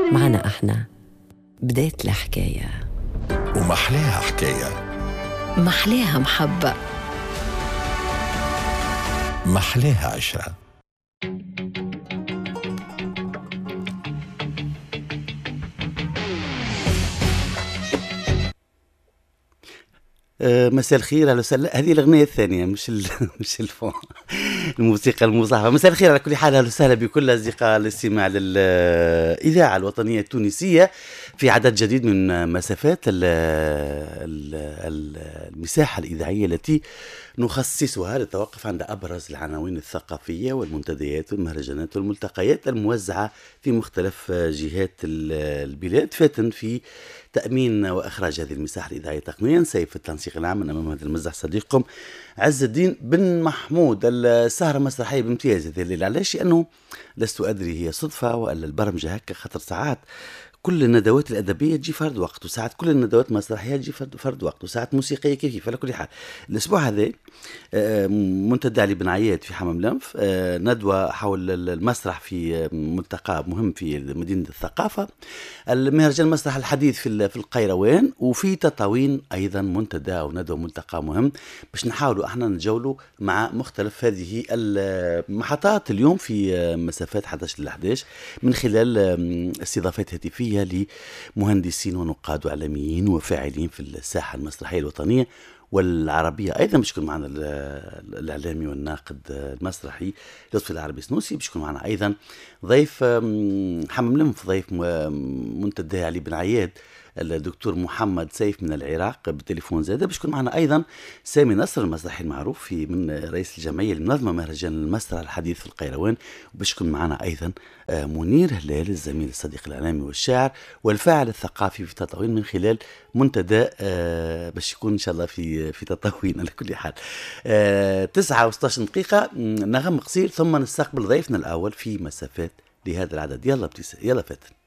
معنا احنا بداية الحكاية ومحلاها حكاية، محلاها محبة، محلاها عشرة. مساء الخير. على هذه الأغنية الثانية مش الفون الموسيقى المصاحبة. مساء الخير على كل حال، أهلا وسهلا بكل أصدقاء الاستماع للإذاعة الوطنية التونسية في عدد جديد من مسافات المساحة الإذاعية التي نخصصها للتوقف عند أبرز العناوين الثقافية والمنتديات والمهرجانات والملتقيات الموزعة في مختلف جهات البلاد، فاتن في تأمين وإخراج هذه المساحة الإذاعية تقنيا سيف التنسيق العام. من أمام هذا المزح صديقكم عز الدين بن محمود. السهرة مسرحية بامتياز هذه الليلة، علاش؟ لأنه لست أدري هي صدفة ولا البرمجة هكا، خاطر ساعات كل الندوات الأدبية تجي فرد وقت، وساعات كل الندوات المسرحية تجي فرد وقت، وساعات موسيقية كيف. على كل حال الأسبوع هذا منتدى علي بن عياد في حمام لنف، ندوة حول المسرح في ملتقى مهم في مدينة الثقافة، المهرجان المسرح الحديث في القيروان، وفي تطاوين أيضا منتدى أو ندوة ملتقى مهم باش نحاولوا احنا نتجولوا مع مختلف هذه المحطات اليوم في مسافات 11 ل 11 من خلال استضافات هاتفية لمهندسين ونقاد وإعلاميين وفاعلين في الساحة المسرحية الوطنية والعربية. أيضا باش يكون معنا الإعلامي والناقد المسرحي لطفي العربي سنوسي، باش يكون معنا أيضا ضيف حمام لنف، ضيف منتدى علي بن عياد الدكتور محمد سيف من العراق بالتليفون زاده، باش يكون معنا ايضا سامي نصر المسرحي المعروف من رئيس الجمعيه المنظمه مهرجان المسرح الحديث في القيروان، وباش يكون معنا ايضا منير هلال الزميل الصديق الاعلامي والشاعر والفاعل الثقافي في تطاوين من خلال منتدى باش يكون ان شاء الله في تطاوين. على كل حال 9:16 دقيقه نغم قصير ثم نستقبل ضيفنا الاول في مسافات لهذا العدد. يلا فاتن.